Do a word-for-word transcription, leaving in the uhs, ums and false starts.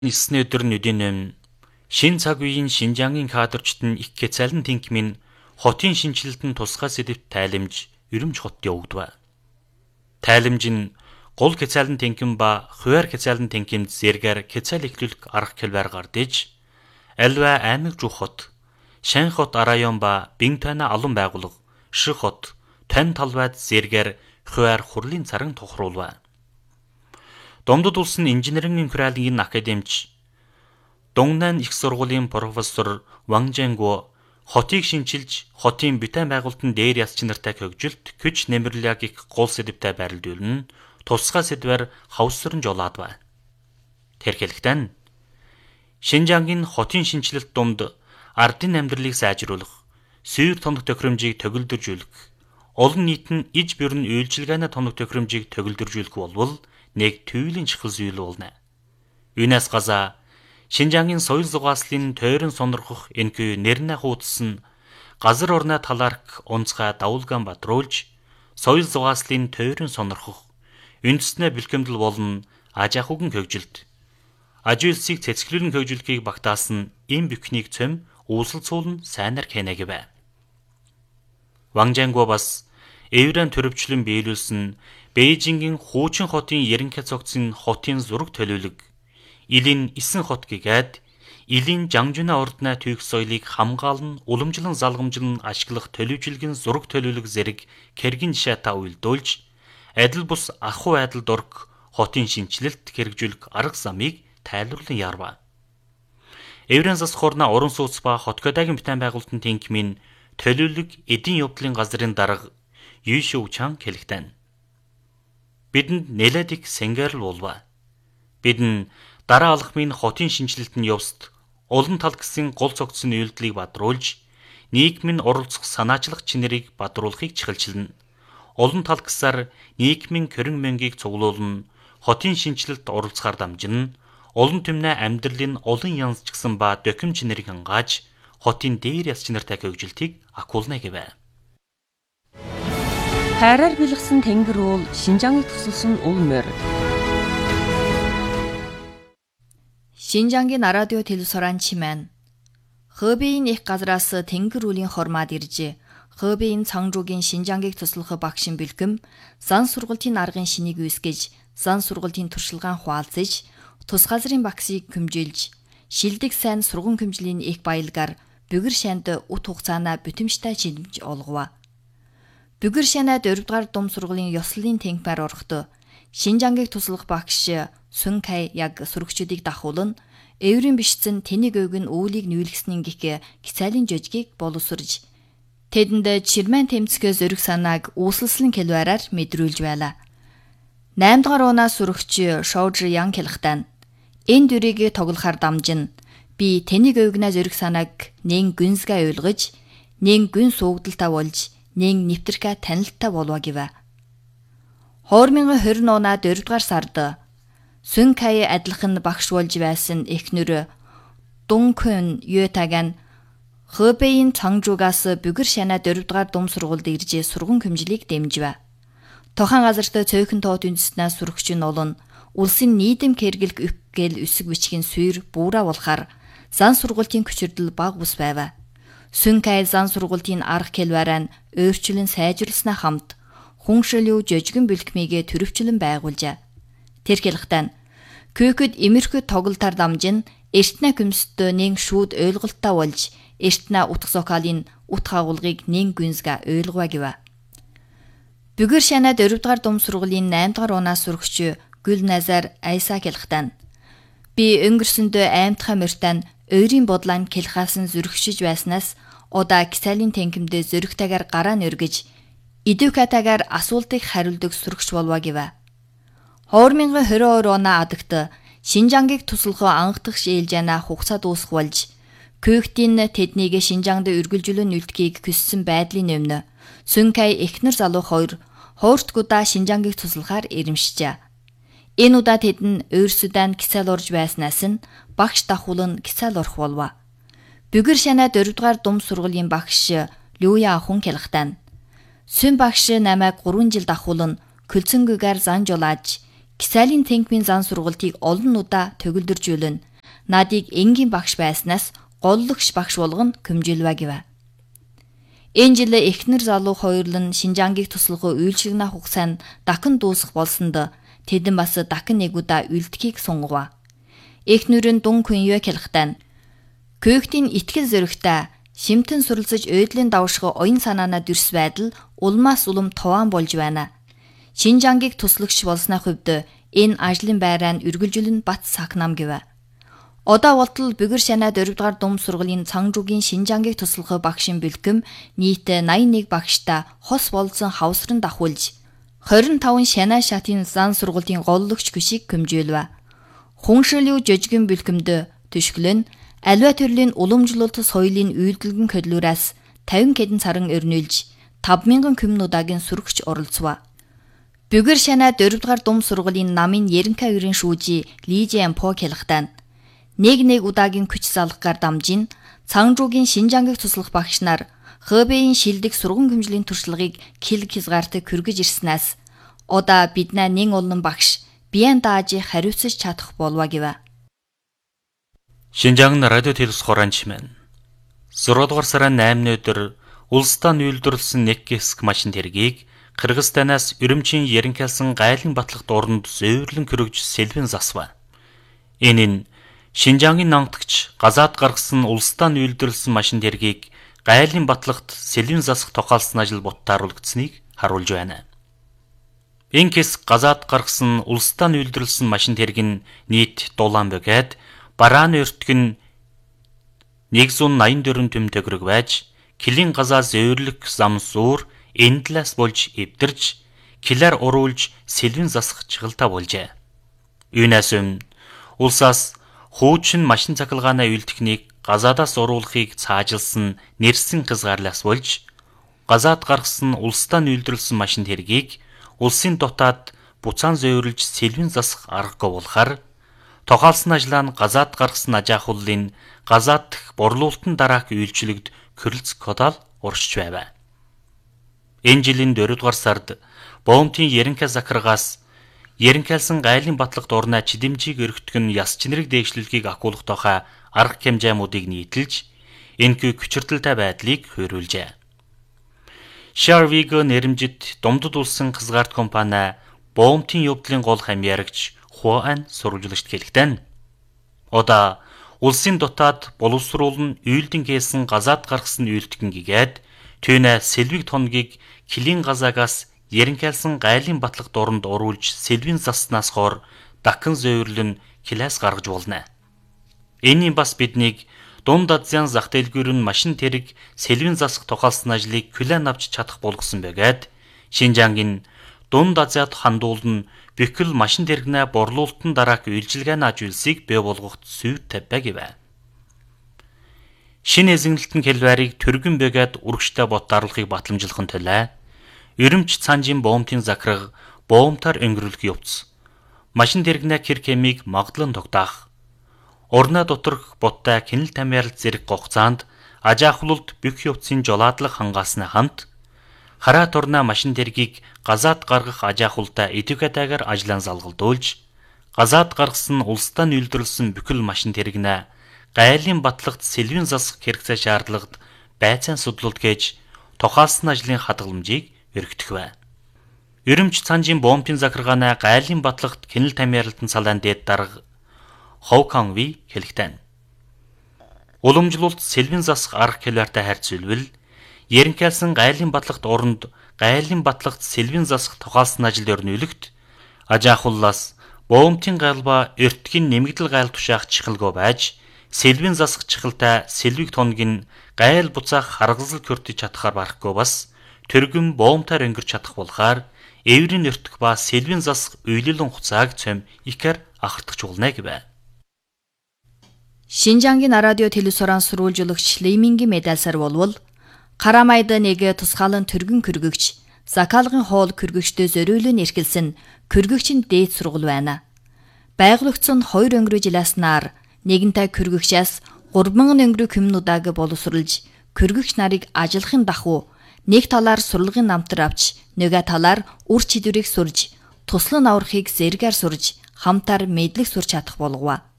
Эсний өдөр нь үдийн өмнө шин цаг үеийн Шинжаангийн кадрчид нь их Кецален тэнхимийн хотын шинжилэлтэн тусгай сэдвт тайлэмж Өрөмж хотод явагдав. Тайлэмж нь гол Кецален тэнхим ба хуваар Кецален тэнхимд зэргээр Кецал эхлүүлэх арга хэлбэр гардаж альва аймаг жух хот, Шань хот район ба Бинтана алан байгууллага, Ших хот, Тань талбайд зэргээр хуваар хурлын царан тохируулв. Домдод улсын инженерийн хураалын академич Дongnan их сургуулийн профессор Ван Жэнго хотыг шинчилж хотын бүтээн байгуулалтын дээр ялч нартай хөгжилт күч нэмэрлэг их гол сэдвтэй байрлуулна тусгай сэдвэр хавсран жолоод ба. Тэрхэлэгтэн Шинжаангийн хотын шинжилэлт дунд ардын амьдралыг сайжруулах, сүйр тоног тохиромжийг төгөлдржүүлэх, олон нийт нь иж бүрэн үйлчилгээний тоног тохиромжийг төгөлдржүүлэх болбол нэг төвлийн чухал зүйл болно. Юунаас газа Шинжаангийн соёл зугааслын тойрон сонирхох энэхүү нэрнэ хуудсан газар орны талаарх онцгой давуулгаан бадруулж соёл зугааслын тойрон сонирхох үндэснээ бэлгэмдэл болон аж ахуйн хөгжилт аж үйлсийг цэцгэлэн хөгжүүлэхийг багтаасан им бүхнийг цөм үүсэлцүүлэн сайнаар хийнэ гэв. Ван Жэнго бас Еврейн төрөвчлөн биелүүлсэн Бээжингийн хуучин хотын ерөнхий цогцын хотын зураг төлөвлөг Илийн эсэн хот гэгээд Илийн Жангжуна ордны түүх соёлыг хамгаалан уламжлан залгамжлан ашиглах төлөвчлөгийн зураг төлөвлөг зэрэг кэргэн жишээтэй уйлдуулж адил бус ахуй айдал дург хотын шинжилэлт хэрэгжүүлэх арга замыг тайлбарлан ярв. Еврейн засах орны уран сууц ба хотгодагийн бүтээн байгуулалтын тэнхимийн төлөвлөг эдийн явдлын газрын дарга Юйшоу Чан хэлэхдээ бидэнд нэлээд их сэнгэрл болов. Бид дараа алхмын хотын шинжилэлтэн явцад олон тал гэсэн гол цогцны үйлдэлийг бадруулж, нийгмийн оролцох санаачлах чинэрийг бадруулахыг чиглэлчилнэ. Олон тал гэсээр нийгмийн корин мөнгийг цуглуулна, хотын шинжилэлт оролцохоор дамжина, олон түмнээ амьдралын олон янз чигсэн ба дохим чинэрийг хангааж, хотын дээр ялч нартай хөгжилтийг акуулна гэв. Хайраар бэлгсэн тэнгэр уул Шинжааныг тусалсан уул морь. Шинжаангийн радио телевизоран чимэн. Хэбэйн их газраас тэнгэр уулийн хормаад иржээ. Хэбэйн Цангжуугийн Шинжаангийг туслах багшин бэлгэм, зан сургалтын аргын шинийг үүсгэж, зан сургалтын туршилгаан хуваалцаж, тус газрын багсыг хөмжилж, шилдэг сайн сургууль хөмжлийн их баялгаар Бүгэр шанд ут хугацаанаа бүтэмжтэй чимж олгов. Бүгэр шанад дөрөвдүгээр дум сургуулийн ёслолын тэнхмээр орохдоо Шинжаангийг туслах багш Сүн Кай яг сурагчдыг дахуулан Еврейн бичсэн тэнийг өвг нь үүлийг нүүлгэснийн гих Кецален жижгийг боловсрж тэдэнд чирмэн тэмцгээ зөрөх санааг үүсэлсэн хэлбэрээр мэдрүүлж байла. найм дугаар унаас сурагч Шоужи Ян хэлэхдээ энэ дүрийг тоглохоор дамжин би тэнийг өвгнээ зөрөх санааг нэн гүнсгээ ойлгож нэн гүн суугдaltaа болж нэн нэвтэрхэ танилттай болов гэв. две тысячи двадцать оноо дөрөвдүгээр сард Сүн Кай адилхан багш болж байсан эхнэр Дун Кун Юэтагийн Хэбэйн Цангжуугаас Бүгэр шанаа дөрөвдүгээр дум сургуульд ирж сургууль хөмжлийг дэмжив. Тохан газарт цөөхөн тоот үндэснээс сурагч нь олон улсын нийтэм кэргэлг өвгөл өсөг бичгийн сүйр буура болохаар зан сургуулийн хүчирдэл баг бус байв. Сүн Кай зан сургуулийн арга хэлбэрээр өөрчлөн сайжруулснаа хамт хүншил юу жижигэн бэлтгэмийг төрөвчлөн байгуулжээ. Тэр хэлэхдээ Күйкэд имерхүү тоглолтоор дамжин эртнэ көмсдөө нэн шүүд ойлголттой болж эртнэ утга зохиолын утга агуулгыг нэн гүнсгэ ойлгоо гэв. Бүгэр шанаа дөрөвдүгээр дум сургуулийн найм дугаар унаас сурагч Гүлназар Айса хэлэхдээ би өнгөрсөндөө аймтхай мөртэн өөрийн бодлаан хэлхаасан зөрөгшиж байснаас удаа Кецалийн тэнхимдээ зөрөгтэйгээр гараа нэргэж Идүкатагаар асуултыг хариулдаг сурагч болов гэв. две тысячи двадцать оноо адагт Шинжаангийг туслах анхдах шээлжэна хугацаа дуусах болж Күйктийн тэднийг Шинжаанд үргэлжлүүлэн үлдэхийг хүссэн байдлын өмнө Сүн Кай эхнэр залуу хоёр хоортгуудаа Шинжаангийг туслахаар ирэмшжээ. Энэ удаа тэд нь өөрсдөд Кецал орж байснаас нь багш дахуулан Кецал орох болов. Бүгэр шанаа дөрөвдүгээр дум сургуулийн багш Люя ахун хэлэхдээ Сүн багш намайг гурван жил дахуулан Көлцөнгөгээр зан жолааж Кецалийн тэнхимийн зан сургалтыг олон удаа төгөлдржүүлэн надыг энгийн багш байснаас голлогч багш болгоно 금жилва гэв. Энэ жил эхнэр залуу хоёрл нь Шинжаангийг туслахуу үйлчилгэнэ хугацаа нь дахин дуусах болсонд тэдэн бас дахин нэг удаа үлдэхийг сунгав. Эхнэр нь дун күньё хэлхтэн Көөгтийн итгэл зөрөгтэй шимтэн суралцж ойдлын давшгүй оюун санаанаа дүрс байдал улмаас улам товаан болж байна. Шинжаангийг туслагч болсны хувьд энэ ажлын байраа нь үргэлжлэн бат сакнам гэв. Одоо болтол Бөгөр шанаа дөрөвдүгээр дум сургуулийн Цангжуугийн Шинжаангийг туслах багшийн бэлгэм нийт найман нэг багштай хос болсон хавсран дахуулж хорин таван шанаа шатын зан сургуулийн голлогч гүшиг көмжүүлв. Хүншил юу жижигэн бэлгэмд төшгөлн аливаа төрлийн уламжлалт соёлын үйлдэлгэн хөдлөөс тавин хэдэн саран өрнүүлж тавд мянган күмнуудагийн сүргч оролцов. Бөгөр шанаа дөрөвдүгээр дум сургуулийн намын Еренка өрийн шүүжи Лижэн По хэлхтэн нэг нэг удаагийн күч залгагаар дамжин Цангжуугийн Шинжаангийг туслах багш нар Хэбэйн шилдэг сургууль хэмжээний туршлагыг кил хязгаартай хүргэж ирснээс одоо биднээ нэн олон багш биен дааж хариуцж чадах болов гэв. Шинжаан радио телевиз хураанч маань зургаадугаар сарын наймны өдөр улсдаа үйлдвэрлэсэн нэг хэсэг машин тэргийг Кыргызстанаас Үрүмжийн Еренкалсан гайлын батлах дуранд зөөврлөн көрөгж сэлбэн засва. Энэ нь Шинжаангийн нангадагч газаад гаргасан улсдаа үйлдвэрлэсэн машин тэргийг гайлын батлагт сэлбэн засах тохиолдсон ажил буттааруулагдсныг харуулж байна. Энэ хэсэг газаад гаргасан улсдаа үйлдвэрлэсэн машин тэрэг нь нийт дулаан бөгөөд Барааны өртг нь нэг зуун найман дөрвөн төм төгрөг байж, килийн газаа зөөрлөх зам зуур энэ талаас болж эвдэрж, килээр уруулж сэлвэн засах чиглэлтэй болжээ. Үүнээс өмнө улсаас хуучин машин цахилгааны үйл техник газаадаас уруулахыг цаажилсан нэрсэн хязгаарлаас болж, газаад гаргасан улсдаа үйлдвэрлэсэн машин тэргийг улсын дотоод буцаан зөөрлж сэлвэн засах аргагүй болохоор тохиолсон ажлаа нь газаад гаргасан ажаахууллын газаад дэх борлуулалтын дараах үйлчлэгд Кырльц кодал уршиж байв. Энэ жилийн дөрөвдүгээр сард Боомтын Еренка захиргаас Еренкалсан гайлын батлах дурнаа чидэмжийг өргөтгөн яс чинрэг дээгшлүүлгийг акуулах тухай арга хэмжээмүүдийг нийтэлж энэхүү хүчирдэлтэй байдлыг хуйруулжээ. Sharvigo нэрмжит Думдад улсын хязгаарт компани Боомтын явдлын гол хамьяарагч Хуан сурвалжлагчд хэлэхдээ одоо улсын дотоод боловсруулан үйлдэн хийсэн газаад гаргасан үйлдэгнгээд түүнээ сэлвэг тонгийг килийн газаагаас Еренкалсан гайлын батлах дуранд оруулж сэлвэн заснаас хор дахин зөөрлөн килээс гаргаж болно. Энийн бас биднийг дунд азиан зах дэлгүүр нь машин тэрэг сэлвэн засах тохиолдсон ажлыг хүлээн авч чадах болгосон бөгөөд Шинжаангийн дунд Азиад хандуулн бүхэл машин тэрэгнээ борлуулалтын дараах үйлчилгээний ажуулсыг бий болгоход сүйт тавьбаа гэв. Шинэ эзэмнэлтэн хэлбэрийг төргөн бөгөөд үргштэй бот даруулахыг батламжуулахын төлөө Үрүмж Цанжийн Боомтын захирга боомтаар өнгөрүүлэх явц. Машин тэрэгнээ хэр хэмийг магадлан тогтоох. Урнаа доторх боттай кинэл тамиарл зэрэг гогцаанд ажаахлуулд бүх явцын жолоодлох хангаасны хамт хараа турнаа машин тэргийг газаад гаргах ажаахуултаа эдвокатагаар ажлан залгалдуулж газаад гаргасан улсдаа үйлдвэрлэсэн бүхэл машин тэрэгнээ гайлын батлагт сэлвэн засах хэрэгцээ шаардлагад байцаан судлалт гэж тохиолсон ажлын хадгаламжийг өргөдөх бай. Үрүмж Цанжийн Боомтын захиргааны гайлын батлагт кинэл тамиаралтын салаан дээд дарга Ховканви хэлэхдээ уламжлуулалт сэлвэн засах арга хэлбэртэй харьцуулбал Еренкалсан гайлын батлагт оронд гайлын батлагт сэлвэн засах тохиолсон ажил өрнүүлэгт ажаахууллаас Боомтын галба өртгийн нэмэгдэл гайл тушаах чихэлгөө байж сэлвэн засах чихэлтэй сэлвэг тоног нь гайл буцаах харгалзал көртөж чадхаар барахгүй бас төргөн боомтаар өнгөрч чадах болохоор эврийн өртөх ба сэлвэн засах үйлэлэн хуцааг цом ихэр ахардагч болно гэв. Шинжаангийн радио телевизоран сурвалжуулагч Леймингийн медальсаар болвол Карамайд нэг тусгаалan төргөн көргөгч Закалгын хоол көргөгчдөө зориулан эрхэлсэн көргөгчийн дээд сургууль байна. Байгуулагдсан хоёр өнгөрөө жиласнаар нэгэнтэй көргөгчээс гурван өнгөрөө хүмнудааг боловсруулж көргөгч нарыг ажиллахын дахуу нэг талаар сурлагын намтар авч нөгөө талаар үр чидвэрийг сурж туслан аврахыг зэргээр сурж хамтаар мэдлэг сурч чадах болгов.